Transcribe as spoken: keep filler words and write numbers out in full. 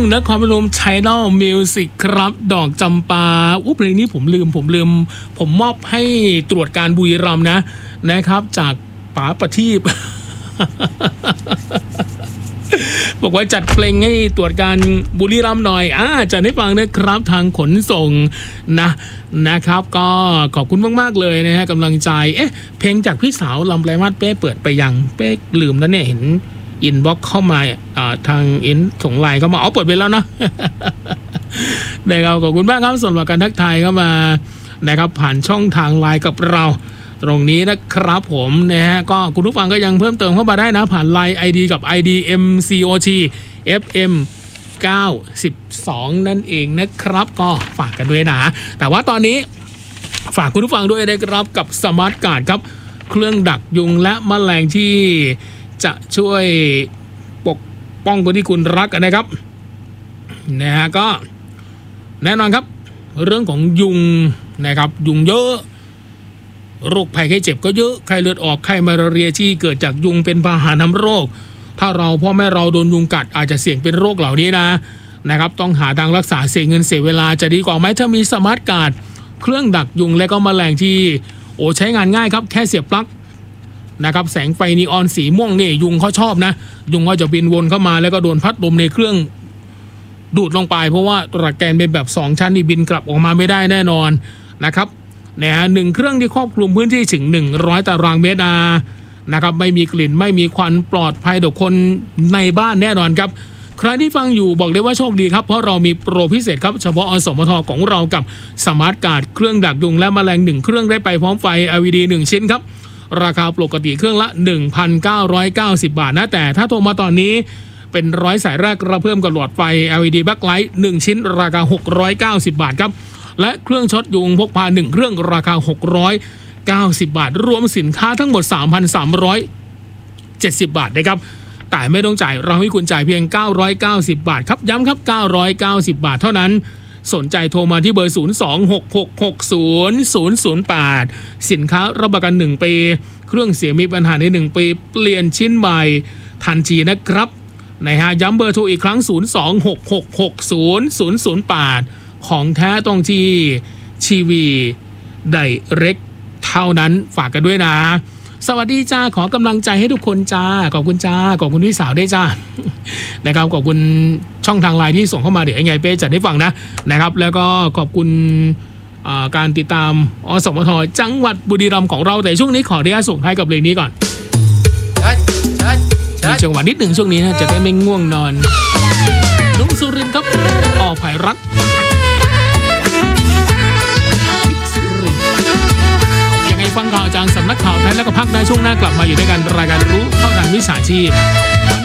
นครพนม Channel Music ครับดอกจำปาอู้เพลงนี้ผมลืมผมลืมผมมอบให้ตรวจการบุรีรัมย์นะนะครับจากป๋าประทีป บอกว่าจัดเพลงให้ตรวจการบุรีรัมย์หน่อยอ่าจัดให้ฟังนะครับทางขนส่งนะนะครับก็ขอบคุณมากๆเลยนะฮะกำลังใจเอ๊ะเพลงจากพี่สาวลำไพมาศเป้เปิดไปยังเป้ลืมแล้วเนี่ยเห็นอินบ็อกเข้ามาอ่าทางอินส่งไลน์เข้ามาอ๋อเปิดไปแล้วนะ นะครับขอบคุณมากครับสำหรับการทักทายเข้ามานะครับผ่านช่องทางไลน์กับเราตรงนี้นะครับผมนะฮะก็คุณผู้ฟังก็ยังเพิ่มเติมเข้ามาได้นะผ่าน ไลน์ ไอ ดี กับ ไอ ดี เอ็ม ซี โอ ที เอฟ เอ็ม เก้าสิบสองนั่นเองนะครับก็ฝากกันด้วยนะแต่ว่าตอนนี้ฝากคุณผู้ฟังด้วยนะครับกับสมาร์ทการ์ดครับเครื่องดักยุงและแมลงที่จะช่วยปกป้องคนที่คุณรักนะครับนะฮะก็แน่นอนครับเรื่องของยุงนะครับยุงเยอะโรคภัยไข้เจ็บก็เยอะไข้เลือดออกไข้มาลาเรียที่เกิดจากยุงเป็นพาหะนำโรคถ้าเราพ่อแม่เราโดนยุงกัดอาจจะเสี่ยงเป็นโรคเหล่านี้นะนะครับต้องหาทางรักษาเสียเงินเสียเวลาจะดีกว่าไหมถ้ามีสมาร์ทการ์ดเครื่องดักยุงและก็แมลงที่โอ้ใช้งานง่ายครับแค่เสียบปลั๊กนะครับแสงไฟนีออนสีม่วงนี่ยุงเขาชอบนะยุงก็จะบินวนเข้ามาแล้วก็โดนพัดลมในเครื่องดูดลงไปเพราะว่าตะแกรงเป็นแบบสองชั้นนี่บินกลับออกมาไม่ได้แน่นอนนะครับนะฮะหนึ่งเครื่องที่ครอบคลุมพื้นที่ถึงหนึ่งร้อยตารางเมตรนะครับไม่มีกลิ่นไม่มีควันปลอดภัยต่อคนในบ้านแน่นอนครับใครที่ฟังอยู่บอกเลยว่าโชคดีครับเพราะเรามีโปรพิเศษครับเฉพาะอสมทของเรากับสมาร์ทการ์ดเครื่องดักยุงและแมลงหนึ่งเครื่องได้ไปพร้อมไฟ แอล อี ดี หนึ่งชิ้นครับราคาปกติเครื่องละ หนึ่งพันเก้าร้อยเก้าสิบ บาทนะแต่ถ้าโทรมาตอนนี้เป็นร้อยสายแรกเราเพิ่มกับหลอดไฟ แอล อี ดี Backlight หนึ่งชิ้นราคาหกร้อยเก้าสิบบาทครับและเครื่องช็อตยุงพกพาหนึ่งเครื่องราคาหกร้อยเก้าสิบบาทรวมสินค้าทั้งหมด สามพันสามร้อยเจ็ดสิบ บาทนะครับแต่ไม่ต้องจ่ายเราให้คุณจ่ายเพียงเก้าร้อยเก้าสิบบาทครับย้ำครับเก้าร้อยเก้าสิบบาทเท่านั้นสนใจโทรมาที่เบอร์ศูนย์ สอง หก หก หก ศูนย์ ศูนย์ ศูนย์ แปดสินค้ารับประกันหนึ่งปีเครื่องเสียงมีปัญหาในหนึ่งปีเปลี่ยนชิ้นใหม่ทันทีนะครับนะฮะย้ำเบอร์โทรอีกครั้งศูนย์ สอง หก หก หก ศูนย์ ศูนย์ ศูนย์ แปดของแท้ตรงที่ชีวีไดเรกเท่านั้นฝากกันด้วยนะสวัสดีจ้าขอกำลังใจให้ทุกคนจ้าขอบคุณจ้าขอบคุณพี่สาวด้วยจ้า นะครับขอบคุณช่องทางไลน์ที่ส่งเข้ามาเดี๋ยวยังไงเป้จัดให้ฟังนะนะครับแล้วก็ขอบคุณการติดตามอสมทจังหวัดบุรีรัมย์ของเราแต่ช่วงนี้ขออนุญาตส่งให้กับเพลงนี้ก่อนมีจังหวะนิดหนึ่งช่วงนี้นะจะได้ไม่ง่วงนอนนุ้งสุรินทร์ครับออกไผ่รัฐยังไงฟังข่าวจากสำนักข่าวไทยแล้วก็พักได้ช่วงหน้ากลับมาอยู่ด้วยกันรายการรู้เท่าทันวิชาชีพ